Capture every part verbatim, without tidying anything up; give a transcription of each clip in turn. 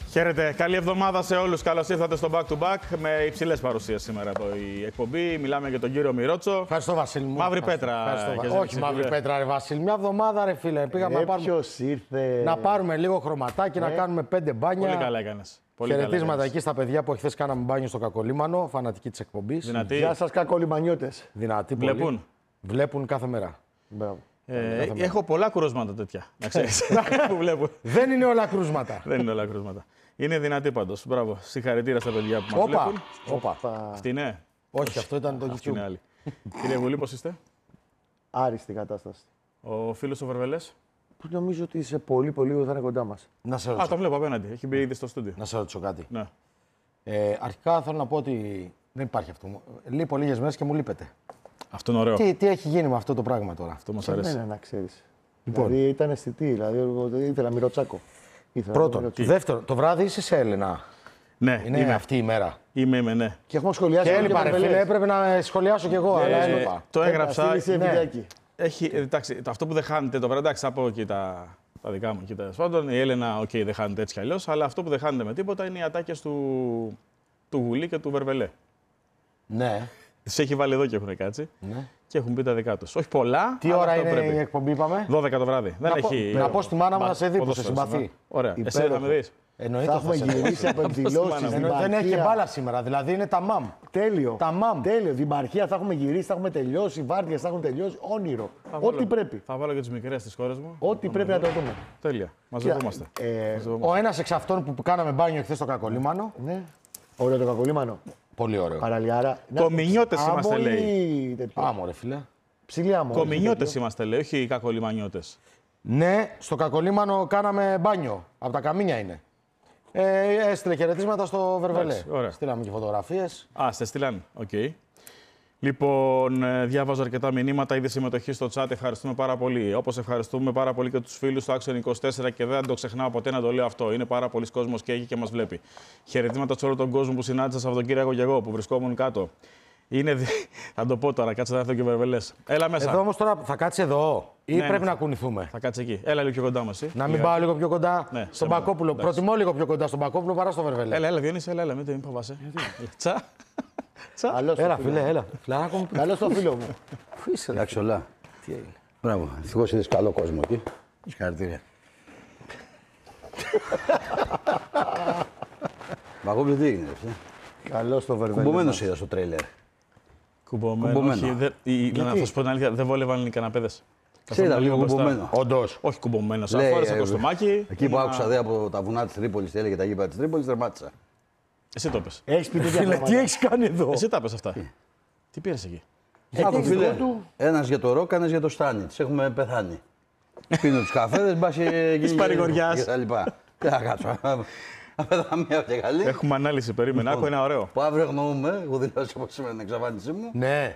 Χαίρετε. Καλή εβδομάδα σε όλους. Καλώς ήρθατε στο Back to Back με υψηλές παρουσίες σήμερα εδώ η εκπομπή. Μιλάμε για τον κύριο Μιρότσο. Ευχαριστώ, Βασίλη μου. Μαύρη Πέτρα. Όχι, Μαύρη Πέτρα, ρε Βασίλη. Μια εβδομάδα, ρε φίλε. Πήγαμε ε, να, πάρουμε... ήρθε... να πάρουμε λίγο χρωματάκι, ε. να κάνουμε πέντε μπάνια. Πολύ καλά έκανες. Χαιρετίσματα εκεί στα παιδιά που χθες κάναμε μπάνιο στο Κακολίμανο, φανατική της εκπομπής. Δυνατή. Γεια σας, Κακολιμανιώτες. Δυνατή. Βλέπουν. Πολύ. Βλέπουν κάθε μέρα. Μπράβο. Ε, έχω πολλά κρούσματα τέτοια. Να ξέρεις. που βλέπουν. Δεν είναι όλα κρούσματα. Δεν είναι όλα κρούσματα. Είναι δυνατή πάντως. Μπράβο. Συγχαρητήρια στα παιδιά που μας Όπα. βλέπουν. Όπα. Αυτή είναι. Όχι, αυτό ήταν το Αυτή είναι YouTube. άλλη. Κύριε Βουλή, πώς είστε? Άριστη κατάσταση. Ο φίλος ο Βερβελές. Που νομίζω ότι σε πολύ πολύ λίγο θα είναι κοντά μας. Να σε Α, ρωτήσω, τον βλέπω απέναντι. Έχει μπει ήδη στο στούντιο. να σε ρωτήσω κάτι. Ναι. Ε, αρχικά θέλω να πω ότι δεν υπάρχει αυτό. Λείπω λίγες μέρες και μου λείπετε. Αυτό είναι ωραίο. Τι, τι έχει γίνει με αυτό το πράγμα τώρα? Αυτό μας Σε αρέσει. μένα, να ξέρεις. Λοιπόν. Δηλαδή ήταν αισθητή. Δηλαδή εγώ ήθελα Μυροτσάκο. Ήθελα Πρώτον. Μυροτσάκο. Δεύτερον, το βράδυ είσαι σε Έλενα. Ναι, Είναι είμαι. αυτή η μέρα. Είμαι, είμαι, ναι. Και έχουμε σχολιάσει. Και και έλειπα, ρε Βερβελές. φίλε, έπρεπε να σχολιάσω κι εγώ, αλλά Ε, έλειπα. το έγραψα. Στείλει ναι. βιντεάκι. Έχει, εντάξει, το- αυτό που δεν χάνετε το βράδυ, εντάξει, θα πω εκεί τα, τα δικά μου. Τέλος πάντων, η Έλενα, οκ, δεν χάνετε έτσι κι αλλιώς, αλλά αυτό που δεν χάνετε με τίποτα είναι οι ατάκες του, του Γουλή και του Βερβελέ. Ναι. Τις έχει βάλει εδώ και έχουν κάτσει ναι. και έχουν πει τα δικά τους. Όχι πολλά. Τι αλλά ώρα αυτό είναι πρέπει. η εκπομπή, είπαμε? δώδεκα το βράδυ. Δεν Να πω- έχει. να πω στη μάνα μου να σε δει που σε ποδόσφαιρο, συμπαθεί. ναι. Ωραία. Εσύ Υπέροχο. θα με δεις. Εννοείται Θα ότι θα έχουμε σε δω. γυρίσει από εκδηλώσεις. μάνα μου. Εννο- Δεν έχει και Δημαρχία. μπάλα σήμερα, δηλαδή είναι τα μαμ. Τέλειο. Τα μαμ. Τέλειο. Δημαρχία θα έχουμε γυρίσει, θα έχουμε τελειώσει. Βάρδιες θα έχουν τελειώσει. Όνειρο. Θα Ό,τι βάλω- πρέπει. Θα βάλω και τις μικρές της χώρες μου. Ό,τι πρέπει να το δούμε. Τέλεια. Μαζευόμαστε. Ε, Μαζευόμαστε. Ο ένας εξ αυτών που κάναμε μπάνιο χθες στο Κακολίμανο. ναι. Ωραίο το κακολίμανο. Πολύ ωραίο. Παραλιάρα. Κομινιώτες Άμμο είμαστε, ή λέει. τέτοιο. Άμο, ρε φίλε. Ψηλή άμμο. Κομινιώτες είμαστε, λέει, όχι οι κακολιμανιώτες. Ναι, στο Κακολίμανο κάναμε μπάνιο. Από τα καμίνια είναι. Ε, έστειλε χαιρετίσματα στο Βερβελέ. Εντάξει, ωραία. Στείλαμε και φωτογραφίες. Α, σε στείλαν. Οκ. Λοιπόν, ε, διάβαζα αρκετά μηνύματα, είδη συμμετοχή στο chat. Ευχαριστούμε πάρα πολύ. Όπως ευχαριστούμε πάρα πολύ και τους φίλους του Action είκοσι τέσσερα και δεν το ξεχνάω ποτέ να το λέω αυτό. Είναι πάρα πολλοί κόσμος και έχει και μας βλέπει. Χαιρετήματα σε όλο τον κόσμο που συνάντησα Σαββατοκύριακο και εγώ που βρισκόμουν κάτω. Είναι. δι- Θα το πω τώρα, κάτσε να έρθω και ο Βερβελές. Έλα μέσα. Εδώ όμως τώρα θα κάτσει εδώ ή Ναι, πρέπει ναι. να κουνηθούμε? Θα κάτσε εκεί. Έλα λίγο πιο κοντά μας. εσύ. Να μην Λίγα. πάω λίγο πιο κοντά Ναι, στον σε Πακόπουλο. εντάξει. Προτιμώ λίγο πιο κοντά στον Πακόπουλο παρά στο Βερβελέ. Έλα, έλα, Διονύση, έλα, έλα, μην μην φοβάσαι. Τσα. Τσα. Καλώς Έλα, το φίλε, έλα. Φιλαράκο μου. Καλώς το φίλο μου. Πού είσαι, ρε? Εντάξει, όλα. Τι έγινε? Μπράβο. Ευτυχώς είδες καλό κόσμο εκεί. Συγχαρητήρια. Παγόβλη, τι έγινε, ρε. Καλώς το Βερβέλη. Κουμπωμένος είδα στο τρέιλερ. Κουμπωμένο. Κουμπωμένο. Όχι, δεν- η- να θα σου πω την αλήθεια, δεν βόλευαν οι καναπέδες. Ξέρετε, Καθόμουν λίγο μπροστά. κουμπωμένο. Όντως. Όχι κουμπωμένο. Λέει, Φόρεσα ε, κοστομάκι. Εκεί που ήμουνα- άκουσα δε από τα βουνά της Τρίπολης, τι έλεγε τα γήπεδα της Τρίπολης, τερμάτισα. Εσύ το πες. Έχεις πει τέτοια Φίλε, τι πράγματα. έχεις κάνει εδώ? Εσύ τα πες αυτά. Τι πήρες εκεί. Άκου, έχεις φίλε, δικό του. ένας για το ροκ, ένας για το στάνι. Τις έχουμε πεθάνει. Πίνω τους καφέδες, μπας και... Της παρηγοριάς. Και τα λοιπά. Τι να κάτσω. Απέτα μία και καλή. Έχουμε ανάλυση, περίμενα. Άκου ένα ωραίο. Που αύριο γνωρούμε, εγώ δηλώσω από σήμερα την εξαφάνισή μου. Ναι.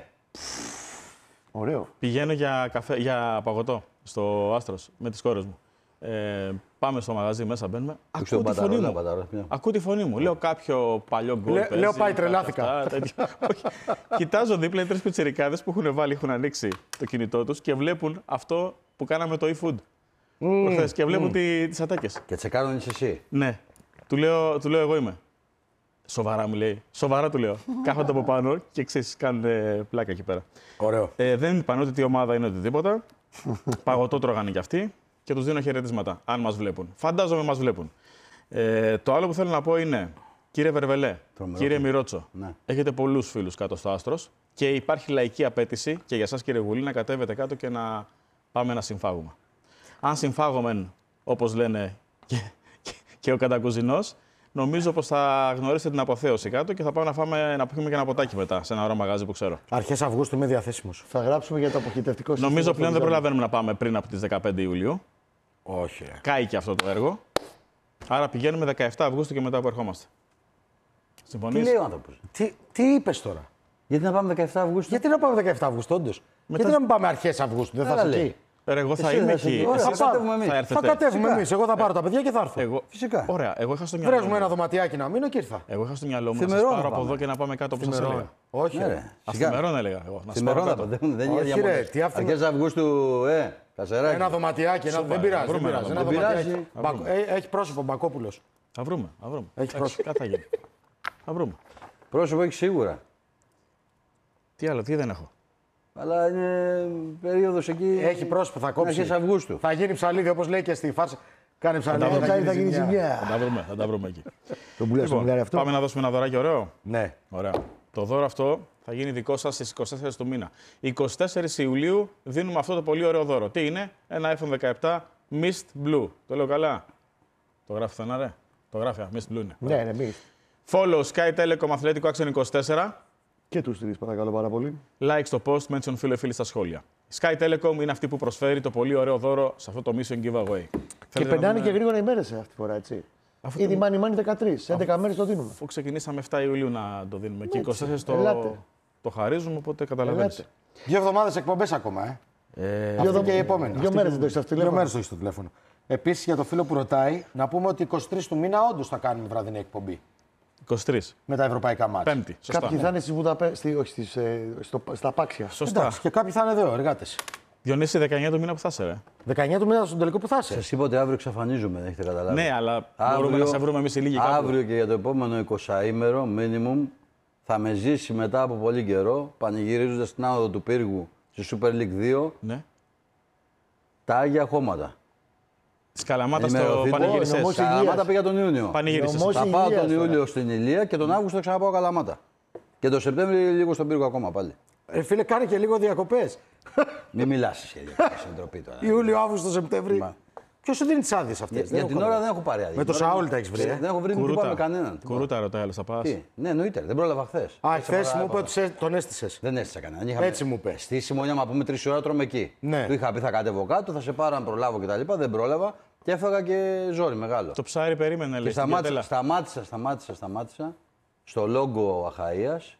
Ωραίο. Πηγαίνω για, καφέ, για παγωτό στο Άστρος με τις κόρες μου. Ε, πάμε στο μαγαζί μέσα, μπαίνουμε. Ακούω τον τη παταρό, φωνή ένα μου. παταρό, μια. Ακούω τη φωνή μου. Λέω κάποιο παλιό γκολ. Λέ- παίζει, λέω, πάει, κάποια τρελάθηκα. αυτά, τέτοια. Όχι. Κοιτάζω δίπλα οι τρεις πιτσιρικάδες που έχουν βάλει, έχουν ανοίξει το κινητό τους και βλέπουν αυτό που κάναμε το e-food. Προχθές, και βλέπουν τι, τις ατάκες. Και τσεκάρουν είσαι εσύ. Ναι. Του λέω, του λέω εγώ είμαι. Σοβαρά μου λέει. Σοβαρά του λέω. Κάθονται από πάνω και εξής κάνουν πλάκα εκεί πέρα. Ωραίο. Ε, δεν είπαν ούτε τι ομάδα είναι οτιδήποτε. Παγωτό τρώγανε κι αυτοί και τους δίνω χαιρετίσματα, αν μας βλέπουν. Φαντάζομαι μας βλέπουν. Ε, το άλλο που θέλω να πω είναι, κύριε Βερβελέ, Τρομερό. κύριε Μιρότσο, Ναι. έχετε πολλούς φίλους κάτω στο Άστρος και υπάρχει λαϊκή απέτηση και για σας κύριε Γουλή να κατέβετε κάτω και να πάμε να συμφάγουμε. Αν συμφάγομεν, όπως λένε και, και, και ο κατακουζινός, νομίζω πως θα γνωρίσετε την αποθέωση κάτω και θα πάμε να, φάμε, να πιούμε και ένα ποτάκι μετά σε ένα ωραίο μαγάζι που ξέρω. Αρχές Αυγούστου είμαι διαθέσιμος. Θα γράψουμε για το αποχητευτικό σύστημα. Νομίζω πλέον δεν στο προλαβαίνουμε να πάμε πριν από τις δεκαπέντε Ιουλίου. Όχι, ρε. Κάει και αυτό το έργο. Άρα πηγαίνουμε δεκαεφτά Αυγούστου και μετά που ερχόμαστε. Τι Συμφωνείς? λέει ο άνθρωπος. Τι, τι είπες τώρα? Γιατί να πάμε δεκαεφτά Αυγούστου. Γιατί να πάμε δεκαεφτά Αυγούστου, όντως? Γιατί να μην πάμε αρχές Αυγούστου, δεν θα Άρα είσαι λέει. εκεί? Ρε, εγώ θα Εσύ είμαι θα είσαι εκεί. εκεί. Ωραία, Εσείς θα κατέβουμε εμείς. θα Θα έρθετε. κατέβουμε Φυσικά. εμείς. Εγώ θα πάρω τα παιδιά και θα έρθω. Εγώ... Φυσικά. Ωραία, εγώ είχα στο μυαλό Βρες μου μου. ένα δωματιάκι να μείνω και ήρθα. Εγώ είχα στο μυαλό μου να σας Θημερό πάρω να από πάμε. εδώ και να πάμε κάτω όπως σας Θημερό. έλεγα. Όχι, Ναι, ρε. ρε. Σιγά. Αυθημερών έλεγα εγώ. Να σας Θημερό πάρω να κάτω. πάμε. Δεν είναι Όχι, για ρε, διαμονές. τι αυθυ- Αρχές Αυγούστου, ε, κασεράκι. Ένα δωματιάκι, ένα... Σοβαρά, δεν πειράζει. Δεν βρούμε ένα πειράζει. Ένα δωματιάκι. δωματιάκι. βρούμε. Μπακ- ε, Έχει πρόσωπο Μπακόπουλος. Θα βρούμε. Θα βρούμε. Έχει πρόσωπο. Κάτι θα γίνει. Θα βρούμε. Πρόσωπο έχει σίγουρα. Τι άλλο, τι δεν έχω. Αλλά είναι περίοδος εκεί. Έχει πρόσωπο, θα κόψει. Αρχές Αυγούστου. Θα γίνει ψαλίδι, όπως λέει και στη φάρσα. Κάνε ψαλίδι. βρούμε. θα Θα γίνει ζημιά. ζημιά. Θα τα βρούμε, θα τα βρούμε εκεί. Το πουλάει στο μιλάρι αυτό. Πάμε να δώσουμε ένα δωράκι ωραίο. Ναι. Ωραία. Το δώρο αυτό θα γίνει δικό σας στις είκοσι τέσσερις του μήνα. είκοσι τέσσερις Ιουλίου δίνουμε αυτό το πολύ ωραίο δώρο. Τι είναι? Ένα άιφον δεκαεπτά Mist Blue. Το λέω καλά. Το γράφει θανά, ρε. Το γράφει, α, Mist Blue είναι. Ναι, ναι, μη. Follow Sky Telecom Αθλέτικο Action είκοσι τέσσερα. Και τους τρεις, παρακαλώ πάρα πολύ. Like στο post, mention φίλο φίλοι στα σχόλια. Sky Telecom είναι αυτή που προσφέρει το πολύ ωραίο δώρο σε αυτό το Mission Giveaway. Και περνάνε και γρήγορα οι μέρες αυτή τη φορά, έτσι. Αυτό Ήδη το- μάνι μάνι δεκατρία. Σε έντεκα μέρες το δίνουμε. Αφού ξεκινήσαμε επτά Ιουλίου να το δίνουμε και είκοσι τέσσερις το, ελάτε. το χαρίζουμε, οπότε καταλαβαίνεις. Ελάτε. Δύο εβδομάδες εκπομπές ακόμα, ε. Ε, Αυτή και η επόμενη. Δύο μέρες δεν το έχεις στο Δύο τηλέφωνο. μέρες το έχει στο τηλέφωνο. Επίσης για το φίλο που ρωτάει, να πούμε ότι είκοσι τρεις του μήνα όντως θα κάνουμε βραδινή εκπομπή είκοσι τρεις. με τα ευρωπαϊκά μάτια. Πέμπτη. Σωστά. Κάποιοι θα είναι στη Βουδαπέστη, όχι στις, ε, στο, στα Πάξια. Σωστά. Εντάξει, και κάποιοι θα είναι εδώ, εργάτες. Διονύση, δεκαεννιά του μήνα που θα είσαι, ρε. δεκαεννιά του μήνα στον τελικό που θα είσαι. Σας είπα ότι αύριο εξαφανίζομαι, δεν έχετε καταλάβει. Ναι, αλλά μπορούμε να σε βρούμε εμείς οι λίγοι κάπου. Αύριο και για το επόμενο εικοσαήμερο, minimum, θα με ζήσει μετά από πολύ καιρό, πανηγυρίζοντας την άνοδο του πύργου στη Super League δύο, Ναι. τα Άγια Χώματα. Της Καλαμάτας το Ενημερωθείτε. πανηγύρισες. νομός Ηλίας. Καλαμάτα πήγα τον Ιούνιο. Πανηγύρισες. Νομός Θα πάω Ηλίας τον τώρα. Ιούλιο στην Ηλία και τον Αύγουστο ξαναπάω Καλαμάτα. Και τον Σεπτέμβριο λίγο στον πύργο ακόμα πάλι. Ε, φίλε, κάνε και λίγο διακοπές. Μην μιλάς σχέδια για συντροπή τώρα. Ιούλιο, Αύγουστο, Σεπτέμβρη. Μα. Ποιο σου δίνει τις άδειες αυτές? Για, δεν για έχω την καταλάβει. ώρα δεν έχω πάρει άδεια. Με το Την ώρα Σαούλ δεν- τα έχεις βρει, ε? Δεν έχω βρει τίποτα με κανέναν. τίποτα. Κουρούτα ρωτάει, άλλος θα πας. Τι, ναι, εννοείται. Δεν πρόλαβα χθε. Α, χθε μου είπε ότι σε- τον έστησε. Δεν έστησα κανέναν. Έτσι μου είπε. Στη Σιμονιά, μα πούμε τρει ώρα τρώμε εκεί. Ναι. Του είχα πει θα κατέβω κάτω, θα σε πάρω αν προλάβω κτλ. Δεν πρόλαβα και έφαγα και ζόρι μεγάλο. Το ψάρι περίμενε, Και λέει. στην σταμάτησα, Πιατέλα. σταμάτησα, σταμάτησα, σταμάτησα στο λόγο Αχαΐας.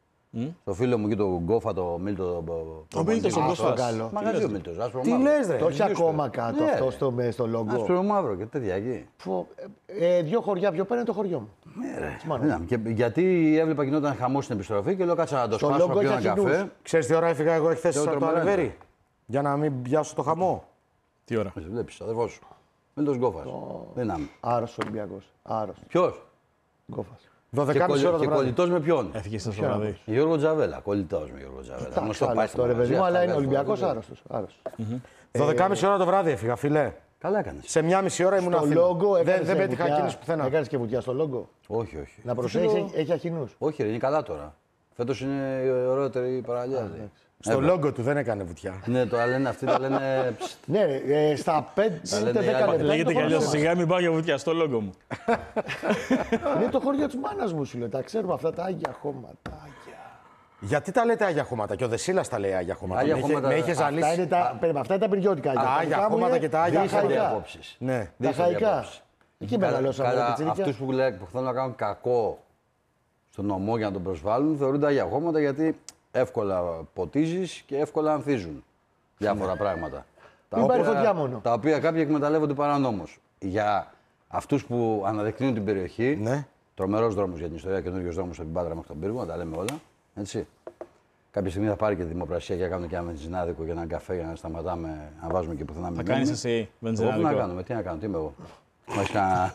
Το φίλο μου εκεί τον Γκόφα, το Μίλτο. Ο Μίλτος τον Α, Κόφας. καλό. Μαγαζί ο Μίλτος, άσπρο Τι μαύρο. λες, ρε? Το έχει ακόμα κάτω Ναι, αυτό ρε. στο, με- στο λόγο. Άσπρο μαύρο και τέτοια εκεί. Φω- ε, ε, δύο χωριά πιο πέρα είναι το χωριό μου. Ναι, και γιατί έβλεπα γινόταν χαμό στην επιστροφή και λέω κάτσα να το Στο σπάσω, λόγο να πιω έχει ένα καφέ. αχινούς. Ξέρεις τι ώρα έφυγα εγώ εχθές Λέω από το τρομερά. Αλβέρι. Για να μην πιάσω το χαμό. Τι ώρα. Με βλέπεις, αδερφός σου. Μίλτος Γκόφας. Δύναμη. Άρρωστο Ολυμπιακός. Άρρωστο. Ποιος? Γκόφας. Και, δώδεκα και μισή ώρα κολλη, το και βράδυ. κολλητός με ποιον? Έφυγε στο βράδυ. Γιώργο Τζαβέλα. Κολλητός με Γιώργο Τζαβέλα. Εντάξει, Γνωστό άλλο πάει αυτό στο ρε παιδί μαγαζί, μου, αλλά αυτά είναι βγάζει Ολυμπιακός το άρρωστος. άρρωστος. δώδεκα και μισή ώρα το βράδυ έφυγα, φιλέ. Καλά έκανες. Σε μια μισή ώρα ήμουν Το Αθήνα. λόγο Δεν, έκανες δεν και πέτυχα βουτιά. κίνηση πουθενά. Έκανες και βουτιά στο λόγο. Όχι, όχι. Να προσέχεις, έχει, έχει αχινούς. Όχι, ρε, είναι καλά τώρα. Φέτος είναι η ωραιότερη παραλία. λέει. Στο λόγο του δεν έκανε βουτιά. Ναι, το λένε αυτοί, τα λένε. ψτ. Ναι, ρε, ε, στα πέντε λένε οι δέκα άλλοι. λεπτά. Λέγεται είναι κι το αλλιώς χωριό σιγά μην πάω για βουτιά στο λόγο μου. μας. Είναι το χωριό της μάνας μου, σου λέω. Τα ξέρουμε αυτά τα άγια χώματα. Άγια. Γιατί τα λέτε Άγια Χώματα και ο Δεσίλας τα λέει Άγια Χώματα. Άγια Με είχε- Χώματα- Με είχε Αυτά ζαλίσει. είναι τα, περίμενε, αυτά είναι τα πυριώτικα. Τα Άγια δικά μου Χώματα είναι και τα Άγια τα Δύσκολη χαϊκά. απόψεις. Ναι. Τα Δύσκολη χαϊκά. απόψη. Εκεί Κατά- μεγαλώσαμε κατά τα πιτσιρίκια. αυτούς που, λέ- που θέλουν να κάνουν κακό στον νομό για να τον προσβάλλουν θεωρούνται Άγια Χώματα γιατί εύκολα ποτίζεις και εύκολα ανθίζουν διάφορα πράγματα. Τα Μην πάρει οποία- φωτιά μόνο. Τα οποία κάποιοι εκμεταλλεύονται παρανόμως. Για αυτούς που αναδεικνύουν την περιοχή, Ναι. τρομερός δρόμος για την ιστορία, καινούριος δρόμος από την Πάτρα μέχρι τον Πύργο, να τα λέμε όλα. Έτσι. Κάποια στιγμή θα πάρει και δημοπρασία για να κάνουμε και ένα βενζινάδικο για έναν καφέ για να σταματάμε, να βάζουμε και πουθενά. Θα κάνεις εσύ Εγώ τι να βενζινάδικο. κάνουμε, τι να κάνω, τι είμαι εγώ. Μας κάνα...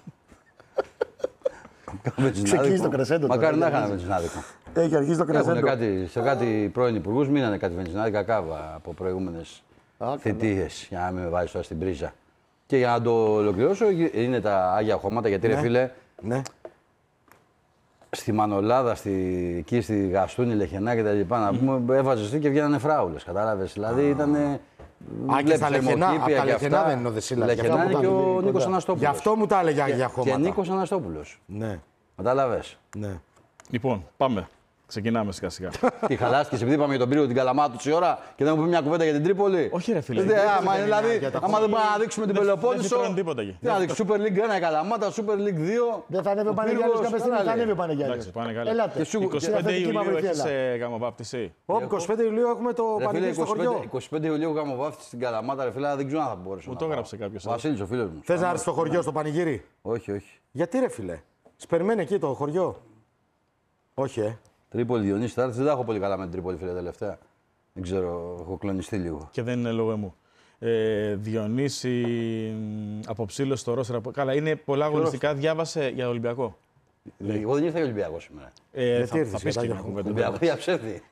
Ξεκίνησε το κρεσέντο τώρα, Μακάρι να δεν είχαμε βενζινάδικο. Έχει αρχίσει το Έχουν κρεσέντο. κάτι, σε κάτι πρώην υπουργούς μείνανε κάτι βενζινάδικα κάβα από προηγούμενες καλά. θητείες, για να μην με βάζεις τώρα στην πρίζα. Και για να το ολοκληρώσω, είναι τα Άγια Χώματα, γιατί ρε φίλε, Ναι. στη Μανολάδα, στη, εκεί στη Γαστούνη, Λεχενά και τα λοιπά, να πούμε, έβαζες εκεί και βγαίνανε φράουλες, κατάλαβες. Δηλαδή ήταν. Α, και στα Λεχενά, απ' τα Λεχενά δεν είναι ο Δεσίλας. Λεχενά Γι' είναι αυτό και που ο ήταν Νίκος κοντά. Αναστόπουλος. Γι' αυτό μου τα έλεγε Άγια Και Χώματα. Νίκος Αναστόπουλος. Ναι, Κατάλαβες. ναι. Λοιπόν, πάμε. Ξεκινάμε σιγά σιγά. Τι χαλάστηκε επειδή είπαμε για τον πύργο την Καλαμάτα τόση ώρα και δεν μου πει μια κουβέντα για την Τρίπολη. Όχι, ρε φίλε. Δεν- Δεν- άμα, δεν δηλαδή, είναι για τα άμα δεν μπορούμε να δείξουμε την δεν- Πελοπόννησο. δεν φυτρώνει τίποτα εκεί. Τι να δείξει, Super League ένα η Καλαμάτα, Super League δύο. Δεν θα ανέβει ο ο Πανεγιάλης Πύργος, κάποια στιγμή, καλά θα λέει. ανέβει ο Πανεγιάλης. Εντάξει, πάνε καλά. Ελάτε. Και σου- είκοσι πέντε Θετική Ιουλίου μαύρη έχεις θύελα. ε, γαμοβάπτιση. Όπου είκοσι πέντε Ιουλίου έχουμε το Ρε φίλε, πανηγύρι στο είκοσι πέντε, χωριό. είκοσι πέντε Ιουλίου γαμοβάφτιση στην Καλαμάτα, ρε φίλε, αλλά δεν ξέρω αν θα μπορέσω. Μου να το πάω. έγραψε κάποιος, Ο ε. Βασίλης, ο φίλος μου. Θες να έρθεις στο χωριό, στο πανηγύρι. Όχι, όχι. Γιατί ρε φίλε. Σπερμένει εκεί το χωριό. Όχι, ε. Τρίπολη, Διονύση, θα έρθεις, δεν τα έχω πολύ καλά με την Τρίπολη, φίλε, τελευταία. Δεν ξέρω, έχω κλονιστεί λίγο. Και δεν είναι λόγω μου. Ε, Διονύση, αποψήλωση στο Ρώσερα. Καλά, είναι πολλά αγωνιστικά. Διάβασε για Ολυμπιακό. Εγώ δεν ήρθα για Ολυμπιακό σήμερα. Ε, Γιατί θα, ήρθες, θα πεις για και τα μια Γιώργο. κουβέντα. Ολυμπιακό για ψεύδι.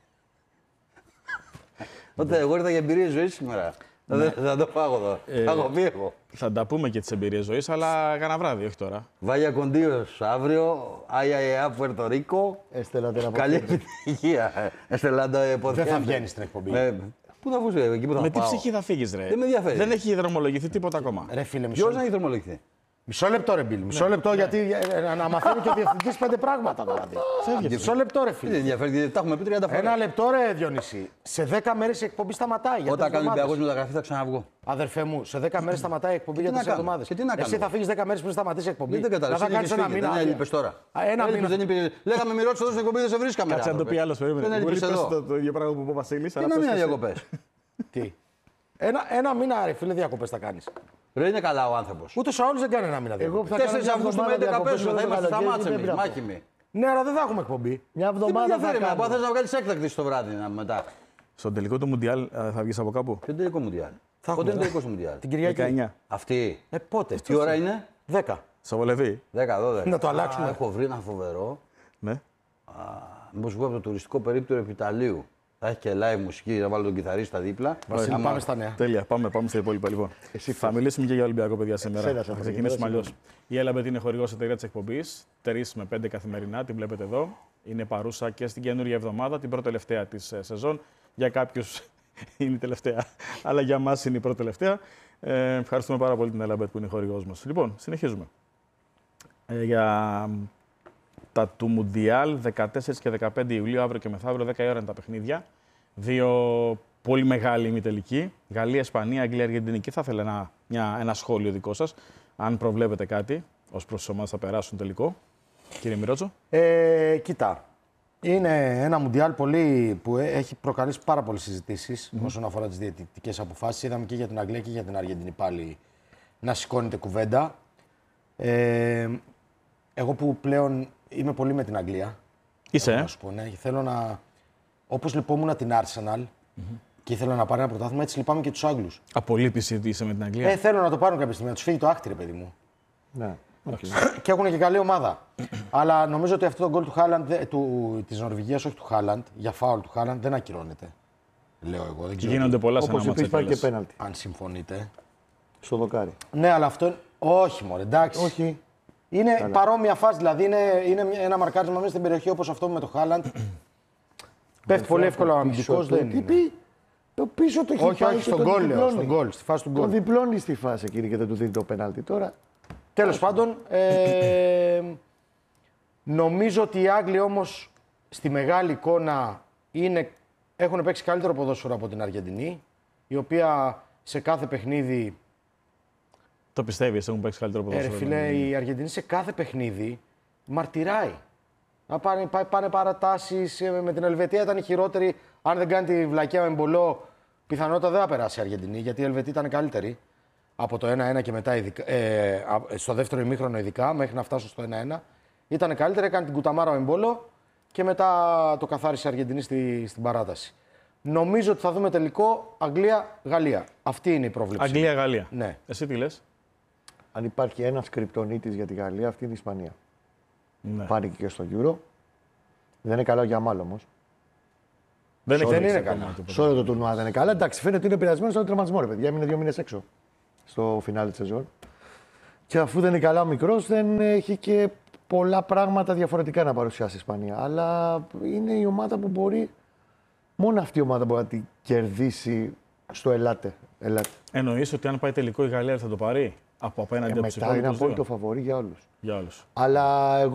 Όταν εγώ ήρθα για εμπειρία ζωή σήμερα. Δεν θα το πάω εδώ. Θα έχω πει εγώ. Θα τα πούμε και τις εμπειρίες ζωής, αλλά κάνα βράδυ, όχι τώρα. Βάγια Κοντίο αύριο. Αϊ Πουέρτο Ρίκο. Έστελατε να Καλή πω. επιτυχία. Εστελάντο Δεν θα βγαίνει στην εκπομπή. Πού θα βγει, εκεί που θα Με τι πάω. ψυχή θα φύγεις, ρε. Δεν με ενδιαφέρει. Δεν έχει δρομολογηθεί τίποτα ακόμα. Ρε φίλε, μισό, Ποιο να έχει δρομολογηθεί. μισό λεπτό ρε Μπιλ. Μισό λεπτό γιατί ε, ε, να μαθαίνει και ο διευθυντής πέντε πράγματα δηλαδή. Μισό λεπτό ρε Δεν φίλε. ενδιαφέρει, γιατί τα έχουμε πει τριάντα φορές. Ένα λεπτό ρε Διονύση. Σε δέκα μέρες η εκπομπή σταματάει. για Όταν τρεις κάνει ο Ολυμπιακός εβδομάδες. μεταγραφή θα ξαναβγώ. Αδερφέ μου, σε δέκα μέρες σταματάει η εκπομπή για τι να τρεις κάνω, εβδομάδες. και τι να κάνω Εσύ θα εγώ. φύγεις δέκα μέρες πριν σταματήσει η εκπομπή. Δεν Να κατάλαβα. θα κάνεις ένα μήνα. Δεν άδεια. έλειπες τώρα. Α, Ένα Έλειπες, μήνα. δεν είπε. Λέγαμε μη ρώτησε εδώ στην εκπομπή, δεν σε βρίσκαμε. Κάτσε να το πει άλλος, περίμενε. Δεν Μπορεί έλειπες πες εδώ. το, το ίδιο πράγμα που είπε ο Βασίλης. Τι να μην διακοπές. Τι. Ένα, ένα μήνα ρε φίλε διακοπές θα κάνεις. Ρε είναι καλά ο άνθρωπος. Ούτως ο άλλος δεν κάνει ένα μήνα Εγώ διακοπές. που θα κάνω τέσσερις μια Αυγούστου με εβδομάδα έντεκα διακοπές πέσουμε, θα όλο το είμαστε στα καλοκαίρι, μάτσα δεν εμείς, πρέπει να πω. μάχημοι. Ναι, αλλά δεν θα έχουμε εκπομπή. Μια Τι με εβδομάδα θα ενδιαφέρει, μα κάνω. θες να βγάλεις έκτακτη στο βράδυ να- μετά. Στον τελικό του Μουντιάλ ε, θα βγεις από κάπου. Ποιο τελικό Μουντιάλ. Θα Πότε έχουμε, είναι τελικό Μουντιάλ. Την Κυριακή. δεκαεννιά. Αυτή. Ε, πότε. Τι ώρα είναι. Δέκα. Στο βολεύει. δέκα δώδεκα. Να το αλλάξουμε. Α, έχω βρει ένα φοβερό. Ναι. Μήπως βγω από το τουριστικό περίπτερο Επιταλείου. Θα έχει και live μουσική, να βάλω τον κιθαρίστα δίπλα. Βασίλη, Άμα- πάμε στα νέα. Τέλεια. Πάμε, πάμε στα υπόλοιπα λοιπόν. θα μιλήσουμε και για Ολυμπιακό, παιδιά, σήμερα. Σένα, θα θα ξεκινήσουμε μιλήσω. αλλιώ. Η Έλαμπετ είναι χορηγός εταιρεία της εκπομπής. τρία με πέντε καθημερινά, την βλέπετε εδώ. Είναι παρούσα και στην καινούργια εβδομάδα, την πρώτη τελευταία της ε, σεζόν. Για κάποιους είναι η τελευταία, αλλά για μας είναι η πρώτη τελευταία. Ε, ευχαριστούμε πάρα πολύ την Έλαμπετ που είναι χορηγός μας. Λοιπόν, συνεχίζουμε. Ε, για τα του Μουντιάλ, δεκατέσσερις και δεκαπέντε Ιουλίου, αύριο και μεθαύριο, δέκα η ώρα είναι τα παιχνίδια. Δύο πολύ μεγάλοι ημιτελικοί. Γαλλία, Ισπανία, Αγγλία, Αργεντινή. Και θα ήθελα ένα, μια, ένα σχόλιο δικό σας, αν προβλέπετε κάτι ως προς τις ομάδες θα περάσουν τελικό. Κύριε Μιρότσο. Ε, κοίτα, είναι ένα μουντιάλ πολύ, που ε- έχει προκαλέσει πάρα πολλές συζητήσεις όσον αφορά τις διαιτητικές αποφάσεις. Είδαμε και για την Αγγλία και για την Αργεντινή πάλι να σηκώνεται κουβέντα. Ε, εγώ που πλέον είμαι πολύ με την Αγγλία. Είσαι, έχω ε? να σου πω, ναι. Θέλω να. Όπως λυπόμουν την Arsenal και ήθελα να πάρει ένα πρωτάθλημα, έτσι λυπάμαι και τους Άγγλους. Απολύπηση είσαι με την Αγγλία. Ε, θέλω να το πάρουν κάποια στιγμή, να τους φύγει το άχτηρε, παιδί μου. Ναι. Και έχουν και καλή ομάδα. Αλλά νομίζω ότι αυτό το γκολ του Χάλαντ, δε- του, της Νορβηγίας, όχι του Χάλαντ, για φάουλ του Χάλαντ, δεν ακυρώνεται. Λέω εγώ. Δεν ξέρω Γίνονται πολλά σε ένα Όπως μάτς επίσης υπάρχει και επέλεξης. πέναλτι αν συμφωνείτε. στο δοκάρι. Ναι, αλλά αυτό. Όχι, μωρέ, εντάξει. Όχι. Είναι παρόμοια φάση, δηλαδή είναι, είναι μια- ένα μαρκάρισμα μέσα στην περιοχή όπως αυτό με το Χάλαντ. Πέφτει πολύ εύκολα ο αμυντικός, δεν Τι είναι. πει. Το πίσω το έχει Όχι, πάει όχι, και στον τον γκολ λέω. διπλώνει. Στον γκολ, στη φάση του Το γκολ. διπλώνει στη φάση εκείνη και δεν του δίνει το πέναλτι. Τώρα Τέλος πάντων, ε, νομίζω ότι οι Άγγλοι όμως στη μεγάλη εικόνα είναι, έχουν παίξει καλύτερο ποδόσφαιρο από την Αργεντινή, η οποία σε κάθε παιχνίδι. Το πιστεύεις, έχουν παίξει καλύτερο Ε, ρε ποδόσφαιρο. φίλε, η Αργεντινή σε κάθε παιχνίδι μαρτυράει. Να πάνε, πά- πάνε παρατάσεις, ε, με την Ελβετία ήταν η χειρότερη. Αν δεν κάνει τη βλακιά με μπολό, πιθανότατα δεν θα περάσει η Αργεντινή, γιατί η Ελβετία ήταν καλύτερη. Από το ένα ένα και μετά, ειδικά, ε, α- στο δεύτερο ημίχρονο ειδικά, μέχρι να φτάσω στο ένα ένα. Ήταν καλύτερη, έκανε την κουταμάρα με μπολό και μετά το καθάρισε η Αργεντινή στη, στην παράταση. Νομίζω ότι θα δούμε τελικό Αγγλία-Γαλλία. Αυτή είναι η πρόβλεψη. Αγγλία-Γαλλία. Ναι. Εσύ τι λες? αν υπάρχει ένας κρυπτονίτης για τη Γαλλία, αυτή είναι η Ισπανία. Ναι. Φάνηκε και στο Euro. Δεν είναι καλό για μάλλον όμως. Δεν, έχει δεν παίξει είναι ακόμα καλά. τίποτα. Σε όλο το τουρνουά δεν είναι καλά. Εντάξει, φαίνεται ότι είναι πειρασμένο στον τραυματισμό, ρε παιδιά. Έμεινε δύο μήνες έξω στο φινάλε τη σεζόν. Και αφού δεν είναι καλά ο μικρός, δεν έχει και πολλά πράγματα διαφορετικά να παρουσιάσει η Ισπανία. Αλλά είναι η ομάδα που μπορεί. Μόνο αυτή η ομάδα μπορεί να την κερδίσει στο ελάτε. ελάτε. Εννοείς ότι αν πάει τελικό η Γαλλία θα το πάρει από απέναντι Και από τους μετά είναι υπόλοιπους απόλυτο δύο. φαβορί για όλους. Για όλους. Αλλά